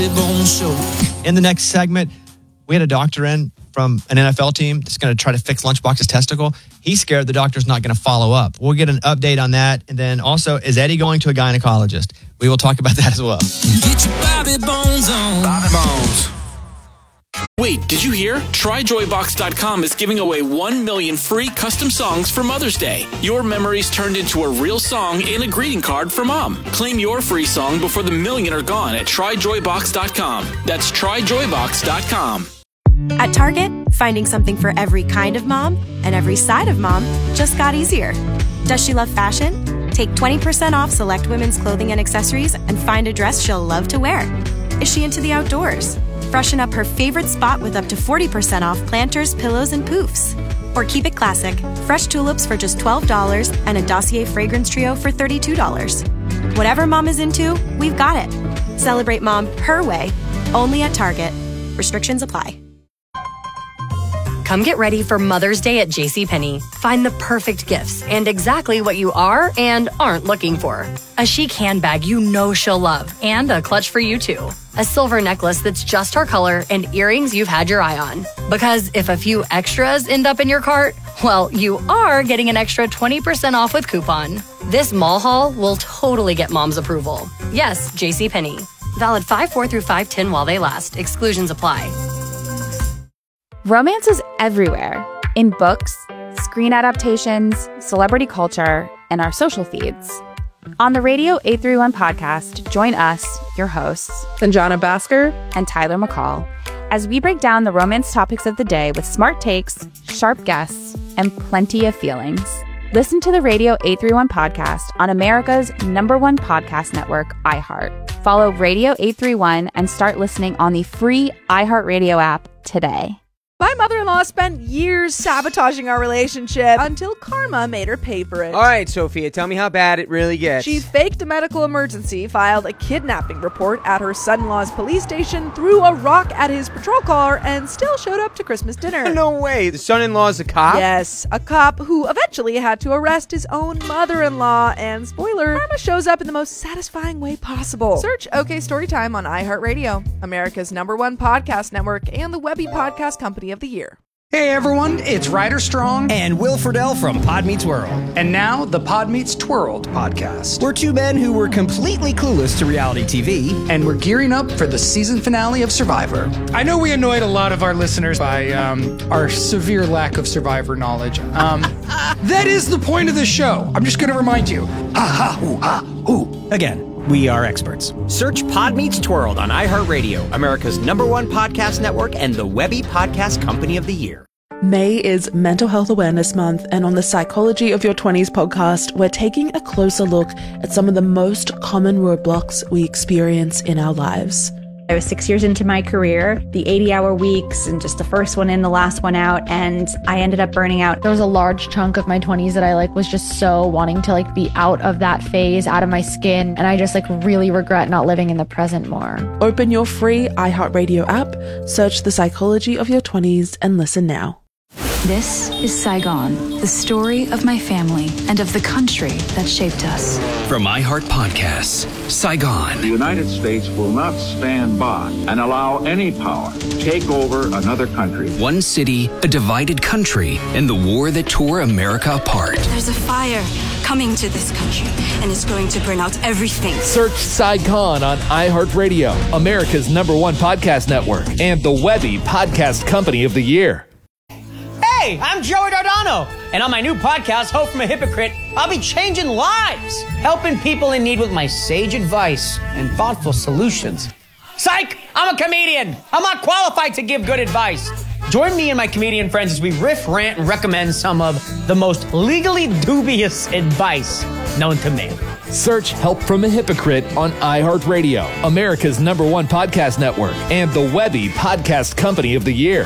In the next segment, we had a doctor in from an NFL team that's going to try to fix Lunchbox's testicle. He's scared the doctor's not going to follow up. We'll get an update on that. And then also, is Eddie going to a gynecologist? We will talk about that as well. Get your Bobby Bones on. Bobby Bones. Wait, did you hear? TryJoyBox.com is giving away 1 million free custom songs for Mother's Day. Your memories turned into a real song and a greeting card for Mom. Claim your free song before the million are gone at TryJoyBox.com. That's TryJoyBox.com. At Target, finding something for every kind of mom and every side of mom just got easier. Does she love fashion? Take 20% off select women's clothing and accessories and find a dress she'll love to wear. Is she into the outdoors? Freshen up her favorite spot with up to 40% off planters, pillows, and poofs. Or keep it classic, fresh tulips for just $12 and a Dossier fragrance trio for $32. Whatever mom is into, we've got it. Celebrate mom her way, only at Target. Restrictions apply. Come get ready for Mother's Day at JCPenney. Find the perfect gifts and exactly what you are and aren't looking for. A chic handbag you know she'll love and a clutch for you too. A silver necklace that's just her color and earrings you've had your eye on. Because if a few extras end up in your cart, well, you are getting an extra 20% off with coupon. This mall haul will totally get mom's approval. Yes, JCPenney. Valid 5/4 through 5/10 while they last. Exclusions apply. Romance is everywhere, in books, screen adaptations, celebrity culture, and our social feeds. On the Radio 831 podcast, join us, your hosts, Sanjana Bhaskar and Tyler McCall, as we break down the romance topics of the day with smart takes, sharp guests, and plenty of feelings. Listen to the Radio 831 podcast on America's #1 podcast network, iHeart. Follow Radio 831 and start listening on the free iHeartRadio app today. My mother-in-law spent years sabotaging our relationship until karma made her pay for it. All right, Sophia, tell me how bad it really gets. She faked a medical emergency, filed a kidnapping report at her son-in-law's police station, threw a rock at his patrol car, and still showed up to Christmas dinner. No way. The son-in-law's a cop? Yes, a cop who eventually had to arrest his own mother-in-law. And spoiler, karma shows up in the most satisfying way possible. Search OK Storytime on iHeartRadio, America's #1 podcast network, and the Webby Podcast Company of the Year. Hey everyone, it's Ryder Strong and Will Friedle from Pod Meets World. And now the Pod Meets Twirled podcast. We're two men who were completely clueless to reality TV. And we're gearing up for the season finale of Survivor. I know we annoyed a lot of our listeners by our severe lack of Survivor knowledge. That is the point of the show. I'm just going to remind you. Ha ha hoo ha hoo. Again. We are experts. Search Pod Meets Twirled on iHeartRadio, America's #1 podcast network, and the Webby Podcast Company of the Year. May is Mental Health Awareness Month, and on the Psychology of Your 20s podcast, we're taking a closer look at some of the most common roadblocks we experience in our lives. I was 6 years into my career, the 80-hour weeks and just the first one in, the last one out, and I ended up burning out. There was a large chunk of my 20s that I was just so wanting to be out of that phase, out of my skin, and I just really regret not living in the present more. Open your free iHeartRadio app, search The Psychology of Your 20s, and listen now. This is Saigon, the story of my family and of the country that shaped us. From iHeart Podcasts, Saigon. The United States will not stand by and allow any power to take over another country. One city, a divided country, and the war that tore America apart. There's a fire coming to this country, and it's going to burn out everything. Search Saigon on iHeartRadio, America's #1 podcast network, and the Webby Podcast Company of the Year. Hey, I'm Joey Dardano, and on my new podcast, Hope from a Hypocrite, I'll be changing lives, helping people in need with my sage advice and thoughtful solutions. Psych! I'm a comedian. I'm not qualified to give good advice. Join me and my comedian friends as we riff, rant, and recommend some of the most legally dubious advice known to man. Search Help from a Hypocrite on iHeartRadio, America's #1 podcast network, and the Webby Podcast Company of the Year.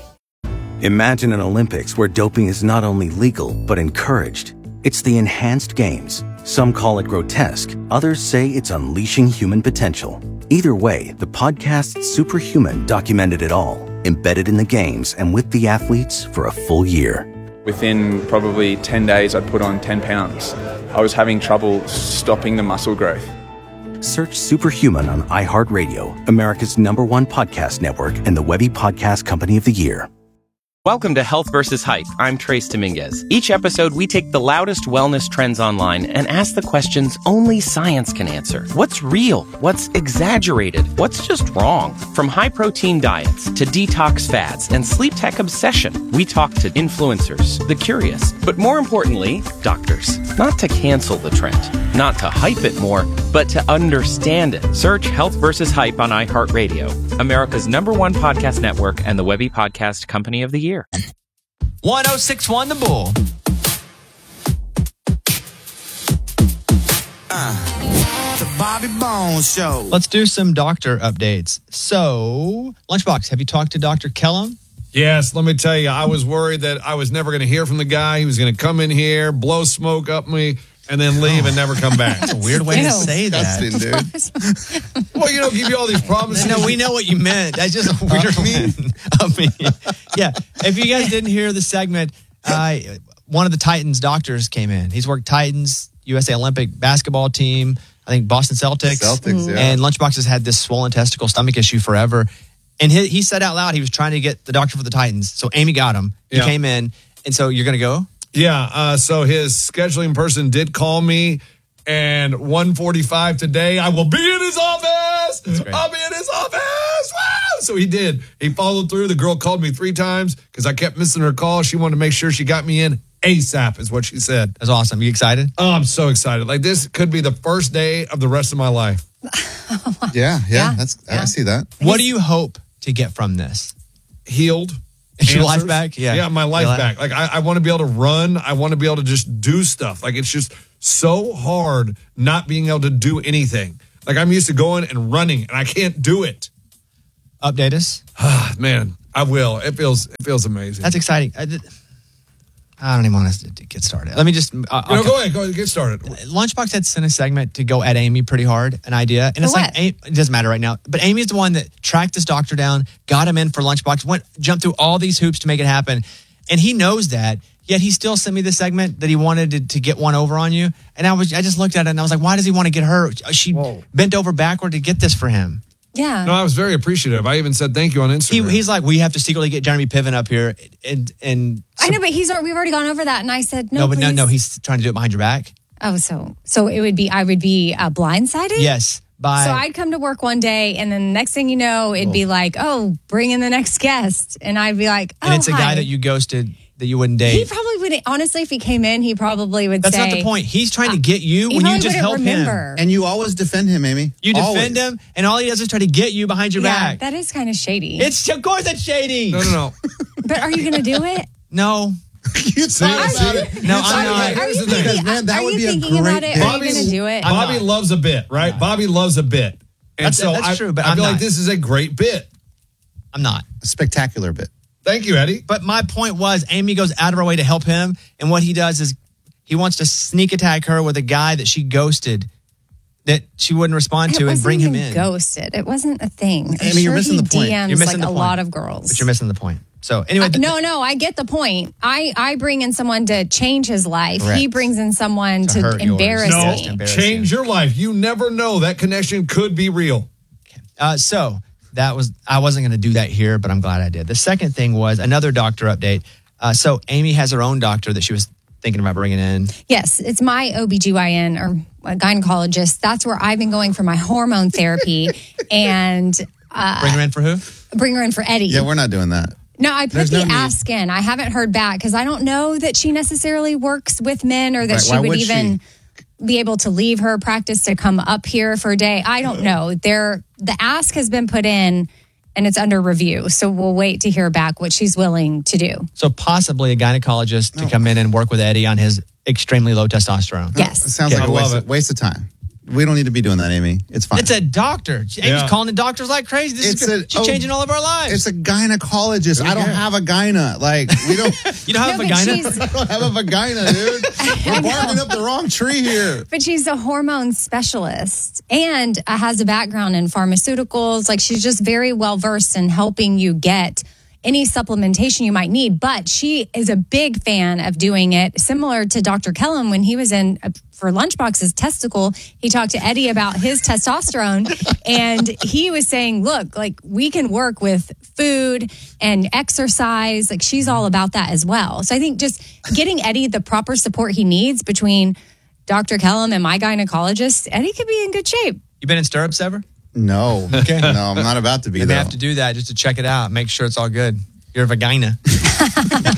Imagine an Olympics where doping is not only legal, but encouraged. It's the Enhanced Games. Some call it grotesque. Others say it's unleashing human potential. Either way, the podcast Superhuman documented it all, embedded in the games and with the athletes for a full year. Within probably 10 days, I'd put on 10 pounds. I was having trouble stopping the muscle growth. Search Superhuman on iHeartRadio, America's #1 podcast network and the Webby Podcast Company of the Year. Welcome to Health vs. Hype. I'm Trace Dominguez. Each episode, we take the loudest wellness trends online and ask the questions only science can answer. What's real? What's exaggerated? What's just wrong? From high-protein diets to detox fads and sleep tech obsession, we talk to influencers, the curious, but more importantly, doctors. Not to cancel the trend, not to hype it more, but to understand it. Search Health vs. Hype on iHeartRadio, America's #1 podcast network and the Webby Podcast Company of the Year. 1061 The Bull. The Bobby Bones Show. Let's do some doctor updates. So, Lunchbox, have you talked to Dr. Kellum? Yes, let me tell you, I was worried that I was never going to hear from the guy. He was going to come in here, blow smoke up me, and then leave and never come back. That's a weird way to say that. Dude. Well, give you all these promises. No, we know what you meant. That's just a weird of me. Yeah, if you guys didn't hear the segment, one of the Titans doctors came in. He's worked Titans, USA Olympic basketball team, I think Boston Celtics. Yeah. And Lunchbox has had this swollen testicle stomach issue forever. And he said out loud he was trying to get the doctor for the Titans. So Amy got him. He came in. And so you're going to go? Yeah, so his scheduling person did call me, and 1:45 today, I will be in his office. I'll be in his office. Wow! So he did. He followed through. The girl called me 3 times because I kept missing her call. She wanted to make sure she got me in ASAP is what she said. That's awesome. You excited? Oh, I'm so excited. Like, this could be the first day of the rest of my life. Yeah. I see that. What do you hope to get from this? Healed. Your life back? Yeah, my life back. Like, I want to be able to run. I want to be able to just do stuff. Like, it's just so hard not being able to do anything. Like, I'm used to going and running, and I can't do it. Update us. Man, I will. It feels amazing. That's exciting. I don't even want us to get started. Let me just... go ahead, get started. Lunchbox had sent a segment to go at Amy pretty hard, an idea. And it's For like, it doesn't matter right now, but Amy's the one that tracked this doctor down, got him in for Lunchbox, jumped through all these hoops to make it happen. And he knows that, yet he still sent me the segment that he wanted to get one over on you. And I just looked at it and I was like, why does he want to get her? She bent over backward to get this for him. Yeah. No, I was very appreciative. I even said thank you on Instagram. He's like, we have to secretly get Jeremy Piven up here. And I know, but we've already gone over that. And I said, no, No, he's trying to do it behind your back. Oh, so I would be blindsided? Yes. So I'd come to work one day, and then the next thing you know, it'd be like, oh, bring in the next guest. And I'd be like, oh, and it's a guy that you ghosted that you wouldn't date. He probably wouldn't. Honestly, if he came in, he probably would say. That's not the point. He's trying to get you when you just help him. And you always defend him, Amy. You defend him, and all he does is try to get you behind your back. That is kind of shady. Of course it's shady. No. But are you going to do it? No. You thought about it. No, I'm not. Are you thinking, man, that would be a thinking great about it? Are you going to do it? Bobby loves a bit, right? Bobby loves a bit. And that's true, but I feel I'm like not. this is a great bit. I'm not. A spectacular bit. Thank you, Eddie. But my point was, Amy goes out of her way to help him, and what he does is he wants to sneak attack her with a guy that she ghosted, that she wouldn't respond to, and bring him in. Ghosted. It wasn't a thing. Amy, you're missing the point. DMs You're missing like the a point. lot of girls. But you're missing the point. So anyway, no, I get the point. I bring in someone to change his life. Correct. He brings in someone to hurt embarrass yours. me. No, change your life. You never know. That connection could be real. So I wasn't going to do that here, but I'm glad I did. The second thing was another doctor update. So Amy has her own doctor that she was thinking about bringing in. Yes, it's my OBGYN or a gynecologist. That's where I've been going for my hormone therapy. And Bring her in for who? Bring her in for Eddie. Yeah, we're not doing that. No, I put the ask in. I haven't heard back because I don't know that she necessarily works with men or that she would even be able to leave her practice to come up here for a day. I don't know. The ask has been put in and it's under review. So we'll wait to hear back what she's willing to do. So possibly a gynecologist to come in and work with Eddie on his extremely low testosterone. Yes. It sounds like a waste of time. We don't need to be doing that, Amy. It's fine. It's a doctor. Amy's calling the doctors like crazy. She's changing all of our lives. It's a gynecologist. I don't have a gyna. Like, we don't. You don't have a vagina? I don't have a vagina, dude. We're barking up the wrong tree here. But she's a hormone specialist and has a background in pharmaceuticals. Like, she's just very well versed in helping you get any supplementation you might need. But she is a big fan of doing it, similar to Dr. Kellum when he was in for Lunchbox's testicle. He talked to Eddie about his testosterone, and he was saying, look, like we can work with food and exercise. Like she's all about that as well. So I think just getting Eddie the proper support he needs between Dr. Kellum and my gynecologist, Eddie could be in good shape. You been in stirrups ever? No. Okay. No, I'm not about to be, You though. may have to do that just to check it out. Make sure it's all good. Your vagina.